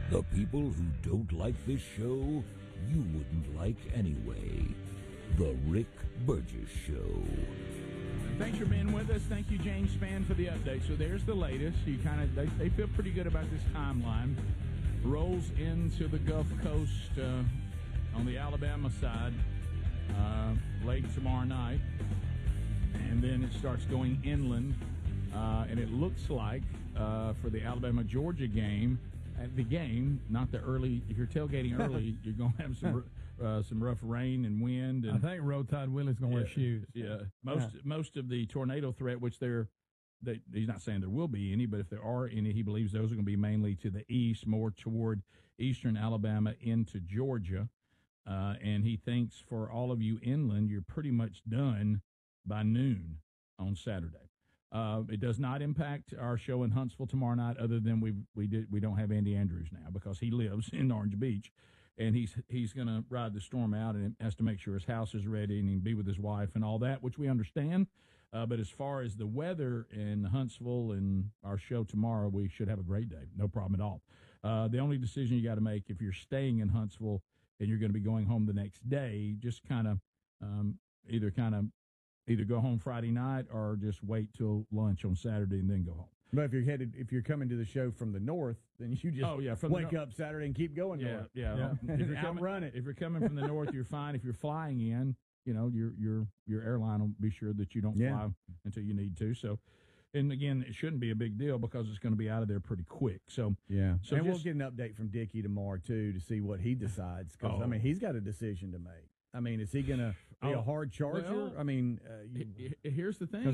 The people who don't like this show, you wouldn't like anyway. The Rick Burgess Show. Thanks for being with us. Thank you, James Spann, for the update. So there's the latest. You they feel pretty good about this timeline. Rolls into the Gulf Coast on the Alabama side late tomorrow night, and then it starts going inland. And it looks like for the Alabama-Georgia game, not the early. If you're tailgating early, you're going to have some rough rain and wind. And I think Roll Tide Willie's going to wear shoes. Yeah, most of the tornado threat, which he's not saying there will be any, but if there are any, he believes those are going to be mainly to the east, more toward eastern Alabama into Georgia. And he thinks for all of you inland, you're pretty much done by noon on Saturday. It does not impact our show in Huntsville tomorrow night, other than we don't have Andy Andrews now because he lives in Orange Beach, and he's going to ride the storm out and has to make sure his house is ready and he can be with his wife and all that, which we understand. But as far as the weather in Huntsville and our show tomorrow, we should have a great day, no problem at all. The only decision you got to make if you're staying in Huntsville and you're going to be going home the next day, just either go home Friday night or just wait till lunch on Saturday and then go home. But if you're coming to the show from the north, then you just wake up Saturday and keep going north. Yeah. If you're coming from the north, you're fine. If you're flying in, your airline will be sure that you don't fly until you need to. So, and again, it shouldn't be a big deal because it's going to be out of there pretty quick. So and we'll get an update from Dickie tomorrow too to see what he decides because he's got a decision to make. Is he going to be a hard charger? Well, here's the thing.